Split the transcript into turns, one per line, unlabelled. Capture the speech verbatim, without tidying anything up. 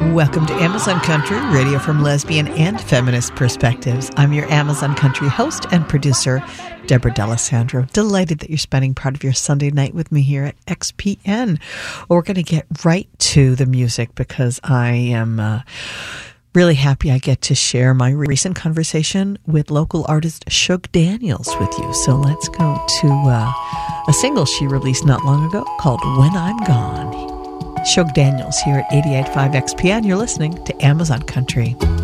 Welcome to Amazon Country, radio from lesbian and feminist perspectives. I'm your Amazon Country host and producer, Deborah D'Alessandro. Delighted that you're spending part of your Sunday night with me here at X P N. Well, we're going to get right to the music because I am uh, really happy I get to share my recent conversation with local artist Shug Daniels with you. So let's go to uh, a single she released not long ago called When I'm Gone. Shug Daniels here at eighty-eight point five X P N. You're listening to Amazon Country.